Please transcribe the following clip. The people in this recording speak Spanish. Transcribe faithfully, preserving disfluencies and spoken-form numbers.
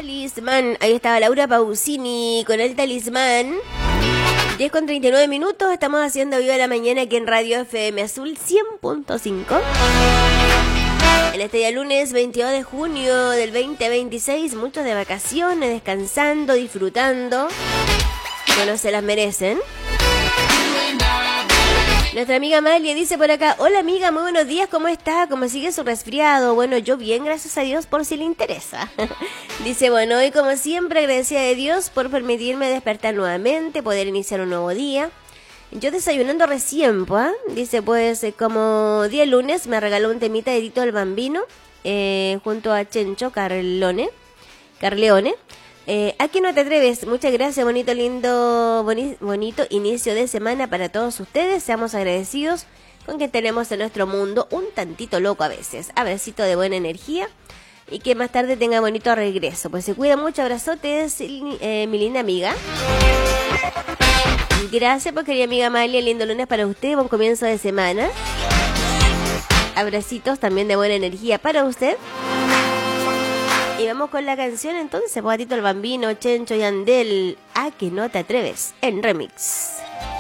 Talismán. Ahí estaba Laura Pausini con el Talismán. diez con treinta y nueve minutos. Estamos haciendo Viva la Mañana aquí en Radio F M Azul cien punto cinco. En este día lunes veintidós de junio del veinte veintiséis. Muchos de vacaciones, descansando, disfrutando. Bueno, se las merecen. Nuestra amiga Amalia dice por acá: hola amiga, muy buenos días, ¿cómo está? ¿Cómo sigue su resfriado? Bueno, yo bien, gracias a Dios, por si le interesa. Dice, bueno, hoy como siempre agradecida de Dios por permitirme despertar nuevamente, poder iniciar un nuevo día. Yo desayunando recién, pues, ¿eh? Dice, pues, eh, como día lunes me regaló un temita de Tito el Bambino, eh, junto a Chencho Carlone, Carleone. Eh, ¿A qué no te atreves? Muchas gracias, bonito, lindo, boni- bonito inicio de semana para todos ustedes. Seamos agradecidos con que tenemos en nuestro mundo un tantito loco a veces. Abracito de buena energía y que más tarde tenga bonito regreso. Pues se cuida mucho, abrazotes, eh, mi linda amiga. Gracias, pues querida amiga Amalia, lindo lunes para usted, buen comienzo de semana. Abracitos también de buena energía para usted. Y vamos con la canción entonces, pues, Tito el Bambino, Chencho y Andel, ¿a que no te atreves? En remix.